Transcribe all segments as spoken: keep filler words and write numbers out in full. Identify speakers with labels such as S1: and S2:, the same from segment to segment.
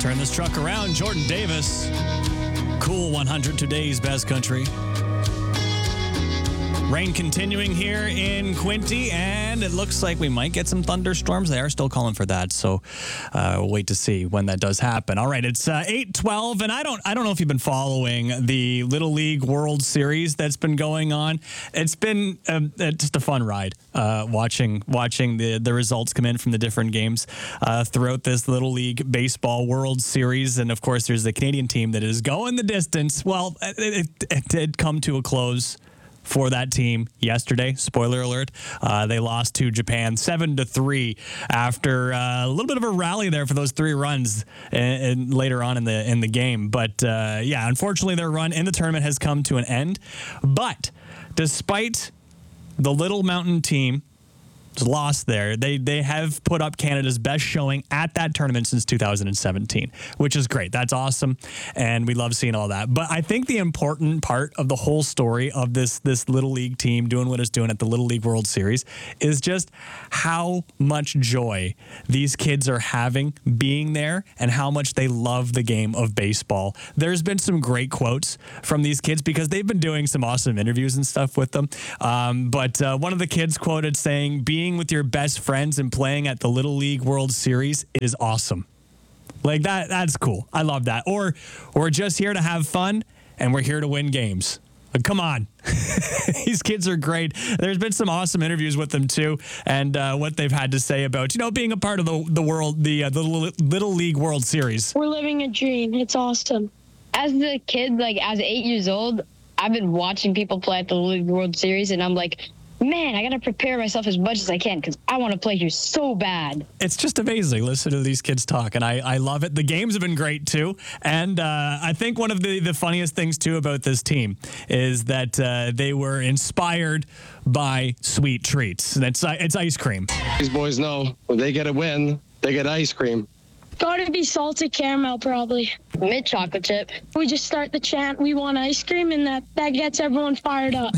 S1: Turn this truck around, Jordan Davis. Cool one hundred, today's best country. Rain continuing here in Quinte, and it looks like we might get some thunderstorms. They are still calling for that, so uh, we'll wait to see when that does happen. All right, it's uh, eight twelve, and I don't I don't know if you've been following the Little League World Series that's been going on. It's been uh, just a fun ride uh, watching watching the, the results come in from the different games uh, throughout this Little League Baseball World Series. And, of course, there's the Canadian team that is going the distance. Well, it, it, it did come to a close for that team yesterday. Spoiler alert, uh, they lost to Japan seven to three after uh, a little bit of a rally there for those three runs and, and later on in the in the game. But uh, yeah, unfortunately, their run in the tournament has come to an end. But despite the Little Mountain team lost there, they they have put up Canada's best showing at that tournament since two thousand seventeen, which is great. That's awesome, and we love seeing all that. But I think the important part of the whole story of this this Little League team doing what it's doing at the Little League World Series is just how much joy these kids are having being there and how much they love the game of baseball. There's been some great quotes from these kids because they've been doing some awesome interviews and stuff with them. Um, but uh, one of the kids quoted saying, "Being with your best friends and playing at the Little League World Series is awesome." Like that, that's cool. I love that. Or we're just here to have fun and we're here to win games. Like, come on. These kids are great. There's been some awesome interviews with them too, and uh, what they've had to say about, you know, being a part of the the world, the, uh, the Little League World Series.
S2: We're living a dream. It's awesome.
S3: As a kid, like as eight years old, I've been watching people play at the Little League World Series, and I'm like, man, I got to prepare myself as much as I can because I want to play here so bad.
S1: It's just amazing. Listen to these kids talk, and I, I love it. The games have been great, too. And uh, I think one of the, the funniest things, too, about this team is that uh, they were inspired by sweet treats. And it's, it's ice cream.
S4: These boys know when they get a win, they get ice cream.
S2: Gotta be salted caramel, probably.
S3: Mint chocolate chip.
S2: We just start the chant, "We want ice cream," and that, that gets everyone fired up.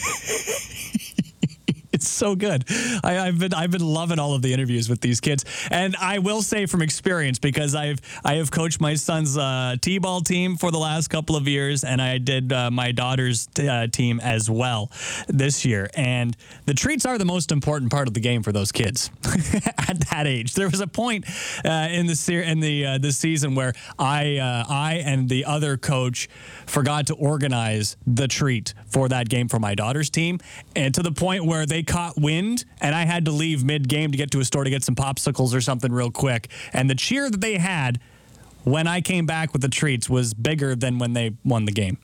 S1: It's so good. I, I've been I've been loving all of the interviews with these kids, and I will say from experience, because I've I have coached my son's uh, t-ball team for the last couple of years, and I did uh, my daughter's t- uh, team as well this year. And the treats are the most important part of the game for those kids at that age. There was a point uh, in the se- in the uh, the season where I uh, I and the other coach forgot to organize the treat for that game for my daughter's team, and to the point where they caught wind and I had to leave mid-game to get to a store to get some popsicles or something real quick. And the cheer that they had when I came back with the treats was bigger than when they won the game.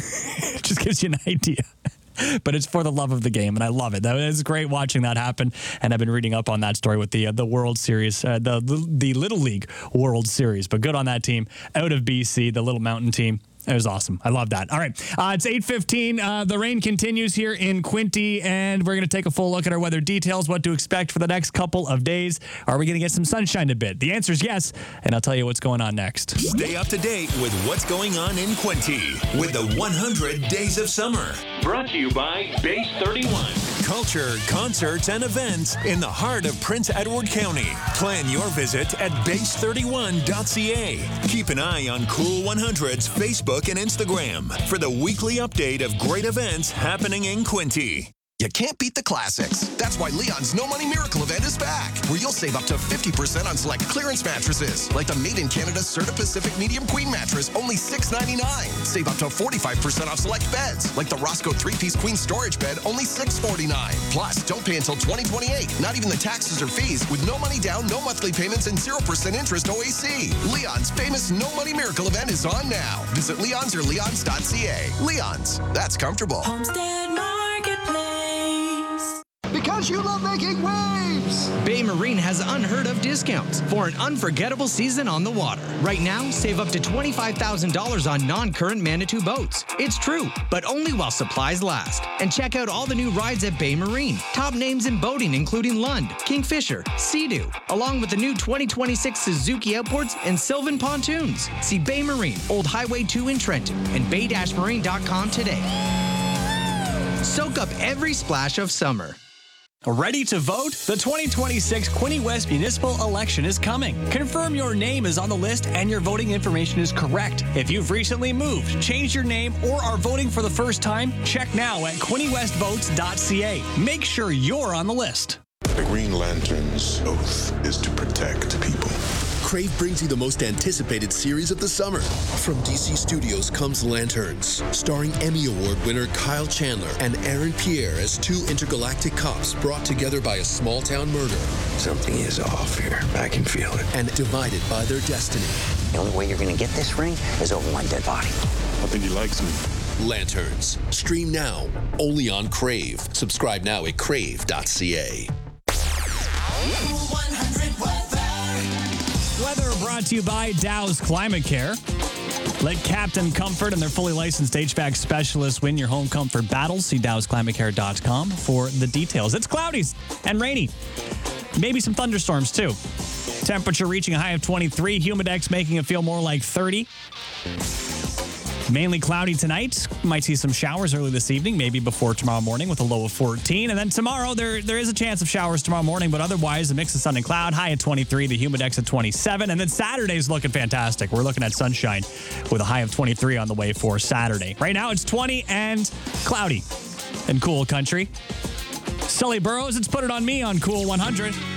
S1: It just gives you an idea. But it's for the love of the game, and I love it. That is great watching that happen, and I've been reading up on that story with the uh, the World Series, uh, the, the the Little League World Series. But good on that team out of B C, the Little Mountain team. It was awesome. I love that. All right. Uh, it's eight fifteen. Uh, the rain continues here in Quinte, and we're going to take a full look at our weather details, what to expect for the next couple of days. Are we going to get some sunshine a bit? The answer is yes, and I'll tell you what's going on next.
S5: Stay up to date with what's going on in Quinte with the one hundred Days of Summer. Brought to you by Base thirty-one. Culture, concerts, and events in the heart of Prince Edward County. Plan your visit at base thirty-one dot c a. Keep an eye on Cool one hundred's Facebook and Instagram for the weekly update of great events happening in Quinte.
S6: You can't beat the classics. That's why Leon's No Money Miracle event is back, where you'll save up to fifty percent on select clearance mattresses, like the Made in Canada Serta Pacific Medium Queen mattress, only six ninety-nine. Save up to forty-five percent off select beds, like the Roscoe three-piece Queen storage bed, only six forty-nine. Plus, don't pay until twenty twenty-eight, not even the taxes or fees, with no money down, no monthly payments, and zero percent interest O A C. Leon's famous No Money Miracle event is on now. Visit Leon's or leons dot c a. Leon's, that's comfortable.
S7: Homestead Marketplace.
S8: Because you love making waves!
S9: Bay Marine has unheard of discounts for an unforgettable season on the water. Right now, save up to twenty-five thousand dollars on non-current Manitou boats. It's true, but only while supplies last. And check out all the new rides at Bay Marine. Top names in boating including Lund, Kingfisher, Sea-Doo, along with the new twenty twenty-six Suzuki Outboards and Sylvan Pontoons. See Bay Marine, Old Highway two in Trenton, and bay dash marine dot com today. Soak up every splash of summer.
S1: Ready to vote? The twenty twenty-six Quinte West Municipal Election is coming. Confirm your name is on the list and your voting information is correct. If you've recently moved, changed your name, or are voting for the first time, check now at quinte west votes dot c a. Make sure you're on the list.
S10: The Green Lantern's oath is to protect people.
S11: Crave brings you the most anticipated series of the summer. From D C Studios comes Lanterns, starring Emmy Award winner Kyle Chandler and Aaron Pierre as two intergalactic cops brought together by a small-town murder.
S12: Something is off here. I can feel it.
S11: And divided by their destiny.
S12: The only way you're going to get this ring is over my dead body.
S10: I think he likes me.
S11: Lanterns. Stream now, only on Crave. Subscribe now at crave dot c a.
S1: Weather brought to you by Dow's Climate Care. Let Captain Comfort and their fully licensed H V A C specialists win your home comfort battles. See dows climate care dot com for the details. It's cloudy and rainy. Maybe some thunderstorms, too. Temperature reaching a high of twenty-three. Humidex making it feel more like thirty. Mainly cloudy tonight. Might see some showers early this evening, maybe before tomorrow morning with a low of fourteen. And then tomorrow, there there is a chance of showers tomorrow morning, but otherwise a mix of sun and cloud, high at twenty-three, the humidex at twenty-seven. And then Saturday's looking fantastic. We're looking at sunshine with a high of twenty-three on the way for Saturday. Right now it's twenty and cloudy in Cool Country. Sully Burrows, it's Put It On Me on Cool one hundred.